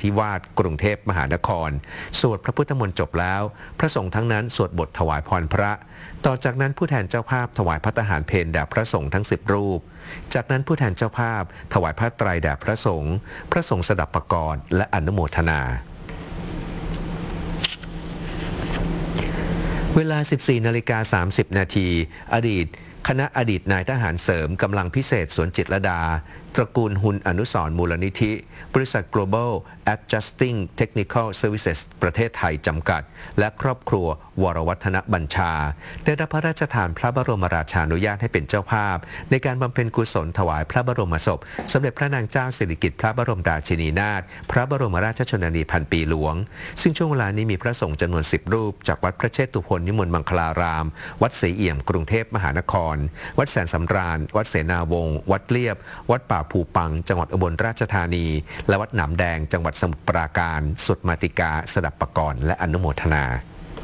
ธิวาสกรุงเทพมหานครสวดพระพุทธมนต์จบแล้วพระสงฆ์ทั้งนั้นสวดบทถวายพรพระต่อจากนั้นผู้แทนเจ้าภาพถวายภัตตาหารเพลแด่พระสงฆ์ทั้ง10รูปจากนั้นผู้แทนเจ้าภาพถวายผ้าไตรแด่พระสงฆ์สดับปกรณ์และอนุโมทนาเวลา 14:30 นาทีคณะอดีตนายทหารเสริมกำลังพิเศษสวนจิตรลดาตระกูลหุนอนุสรณ์มูลนิธิบริษัท Global Adjusting Technical Services ประเทศไทยจำกัดและครอบครัววรวัฒนบัญชาได้รับพระราชทานพระบรมราชานุญาตให้เป็นเจ้าภาพในการบำเพ็ญกุศลถวายพระบรมศพสมเด็จพระนางเจ้าสิริกิติ์พระบรมราชินีนาถพระบรมราชชนนีพันปีหลวงซึ่งช่วงเวลานี้มีพระสงฆ์จำนวน10รูปจากวัดพระเชตุพนนิมนต์มังคลารามวัดศรีเอี่ยมกรุงเทพมหานครวัดแสนสำราญวัดเสนาวงศ์วัดเลียบวัดป่าภูปังจังหวัดอุบลราชธานีและวัดหนามแดงจังหวัดสมุทรปราการสุดมาติกาสดับปกรณ์และอนุโมทนา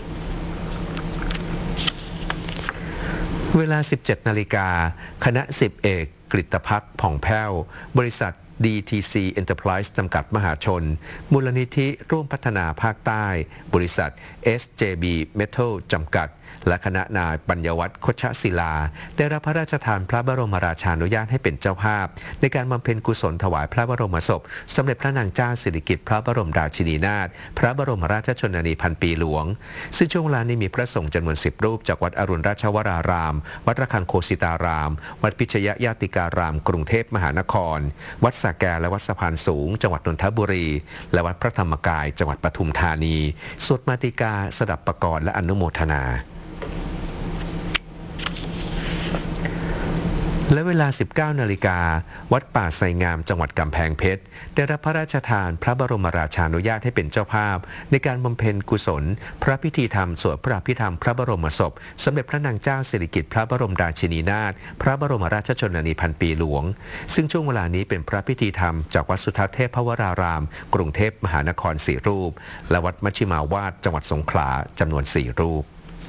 เวลา 17 นาฬิกาคณะ10เอกกฤตภักดิ์ผ่องแผ้วบริษัท DTC Enterprise จำกัดมหาชนมูลนิธิร่วมพัฒนาภาคใต้บริษัท SJB Metal จำกัดและคณะนายปัญญวัฒน์คชศิลาได้รับพระราชทานพระบรมราชานุญาตให้เป็นเจ้าภาพในการบำเพ็ญกุศลถวายพระบรมศพสมเด็จพระนางเจ้าสิริกิติ์พระบรมราชินีนาถพระบรมราชชนนีพันปีหลวงซึ่งช่วงเวลานี้มีพระสงฆ์จำนวน10รูปจากวัดอรุณราชวรารามวัดระฆังโคสิตารามวัดพิชยญาติการามกรุงเทพมหานครวัดสระแกและวัดสะพานสูงจังหวัดนนทบุรีและวัดพระธรรมกายจังหวัดปทุมธานีสวดมาติกาสดับปกรณ์และอนุโมทนาและเวลา 19 นาฬิกาวัดป่าไสงามจังหวัดกำแพงเพชรได้รับพระราชทานพระบรมราชานุญาตให้เป็นเจ้าภาพในการบำเพ็ญกุศลพระพิธีธรรมสวดพระอภิธรรมพระบรมศพสมเด็จพระนางเจ้าสิริกิติ์พระบรมราชินีนาถพระบรมราชชนนีพันปีหลวงซึ่งช่วงเวลานี้เป็นพระพิธีธรรมจากวัดสุทัศน์เทพวรารามกรุงเทพมหานคร4รูปและวัดมัชฌิมาวาสจังหวัดสงขลาจำนวน4รูป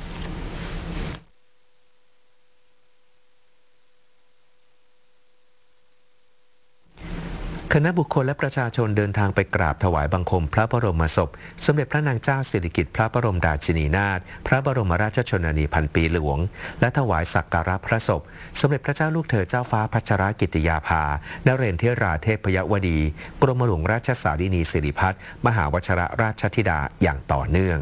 คณะบุคคลและประชาชนเดินทางไปกราบถวายบังคมพระบรมศพสมเด็จพระนางเจ้าสิริกิติ์พระบรมราชินีนาถพระบรมราชชนนีพันปีหลวงและถวายสักการะพระศพสมเด็จพระเจ้าลูกเธอเจ้าฟ้าพัชรกิติยาภานเรนทราเทพยวดีกรมหลวงราชสารินีสิริพัฒน์มหาวชิรราชธิดาอย่างต่อเนื่อง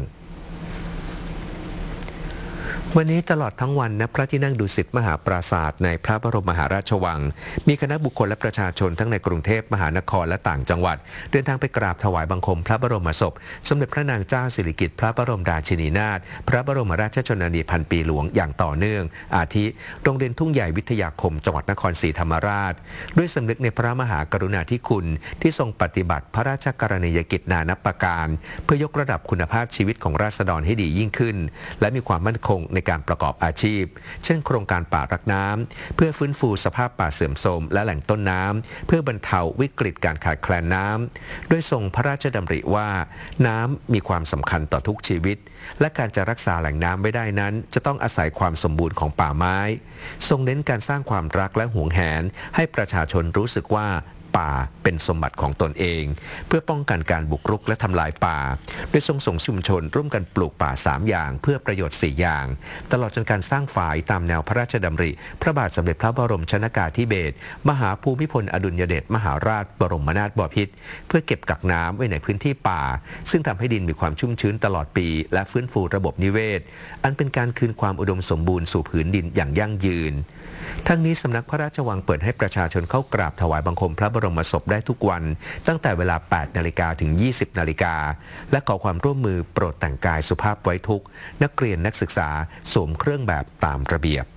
วันนี้ตลอดทั้งวันณพระที่นั่งดุสิตมหาปราสาทในพระบรมมหาราชวังมีคณะบุคคลและประชาชนทั้งในกรุงเทพมหานครและต่างจังหวัดเดินทางไปกราบถวายบังคมพระบรมศพสมเด็จพระนางเจ้าสิริกิติ์พระบรมราชินีนาถพระบรมราชชนนีพันปีหลวงอย่างต่อเนื่องอาทิโรงเรียนทุ่งใหญ่วิทยาคมจังหวัดนครศรีธรรมราชด้วยสำนึกในพระมหากรุณาธิคุณที่ทรงปฏิบัติพระราชกรณียกิจนานับประการเพื่อยกระดับคุณภาพชีวิตของราษฎรให้ดียิ่งขึ้นและมีความมั่นคงในการประกอบอาชีพเช่นโครงการป่ารักน้ำเพื่อฟื้นฟูสภาพป่าเสื่อมโทรมและแหล่งต้นน้ำเพื่อบรรเทาวิกฤตการขาดแคลนน้ำโดยทรงพระราชดำริว่าน้ำมีความสำคัญต่อทุกชีวิตและการจะรักษาแหล่งน้ำไว้ได้นั้นจะต้องอาศัยความสมบูรณ์ของป่าไม้ทรงเน้นการสร้างความรักและหวงแหนให้ประชาชนรู้สึกว่าป่าเป็นสมบัติของตนเองเพื่อป้องกันการบุกรุกและทำลายป่าโดยทรงส่งชุมชนร่วมกันปลูกป่า3อย่างเพื่อประโยชน์4อย่างตลอดจนการสร้างฝายตามแนวพระราชดำริพระบาทสมเด็จพระบรมชนกาธิเบศรมหาภูมิพลอดุลยเดชมหาราชบรมนาถบพิตรเพื่อเก็บกักน้ำไว้ในพื้นที่ป่าซึ่งทำให้ดินมีความชุ่มชื้นตลอดปีและฟื้นฟูระบบนิเวศอันเป็นการคืนความอุดมสมบูรณ์สู่ผืนดินอย่างยั่งยืนทั้งนี้สำนักพระราชวังเปิดให้ประชาชนเข้ากราบถวายบังคมพระบรมศพได้ทุกวันตั้งแต่เวลา 8 นาฬิกาถึง 20 นาฬิกาและขอความร่วมมือโปรดแต่งกายสุภาพไว้ทุกข์นักเรียนนักศึกษาสวมเครื่องแบบตามระเบียบ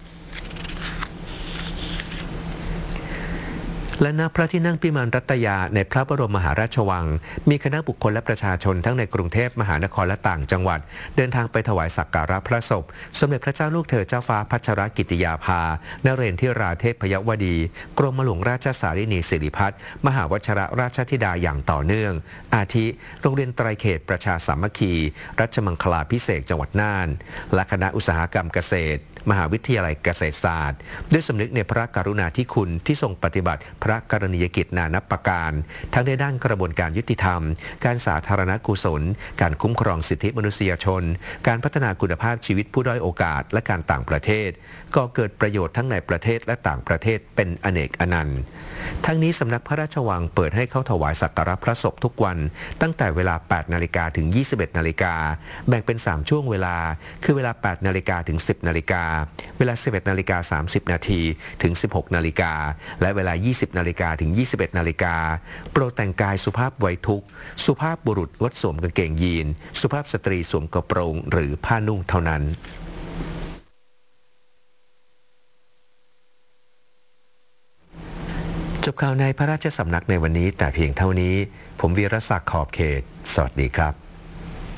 และณพระที่นั่งพิมานรัตยาในพระบรมมหาราชวังมีคณะบุคคลและประชาชนทั้งในกรุงเทพมหานครและต่างจังหวัดเดินทางไปถวายสักการะพระศพสมเด็จพระเจ้าลูกเธอเจ้าฟ้าพัชรกิติยาภานเรนทราเทพยวดีกรมหลวงราชสารินีสิริพัฒน์มหาวชิรราชธิดาอย่างต่อเนื่องอาทิโรงเรียนไตรเขตประชาสามัคคีรัชมังคลาภิเษกจังหวัดน่านและคณะอุตสาหกรรมเกษตรมหาวิทยาลัยเกษตรศาสตร์ด้วยสำนึกในพระกรุณาธิคุณที่ทรงปฏิบัติพระกรณียกิจนานับประการทั้งในด้านกระบวนการยุติธรรมการสาธารณกุศลการคุ้มครองสิทธิมนุษยชนการพัฒนาคุณภาพชีวิตผู้ด้อยโอกาสและการต่างประเทศก็เกิดประโยชน์ทั้งในประเทศและต่างประเทศเป็นอเนกอนันต์ทั้งนี้สำนักพระราชวังเปิดให้เข้าถวายสักการะพระศพทุกวันตั้งแต่เวลา 8 นาฬิกาถึง 21 นาฬิกาแบ่งเป็น 3 ช่วงเวลาคือเวลา 8 นาฬิกาถึง 10 นาฬิกาเวลา 11 นาฬิกา 30 นาทีถึง 16 นาฬิกาและเวลา 20 นาฬิกาถึง 21 นาฬิกาโปรดแต่งกายสุภาพไว้ทุกข์สุภาพบุรุษงดสวมกางเกงยีนสุภาพสตรีสวมกระโปรงหรือผ้านุ่งเท่านั้นจบข่าวในพระราชสำนักในวันนี้แต่เพียงเท่านี้ผมวีรศักดิ์ขอบเขตสวัสดีครับ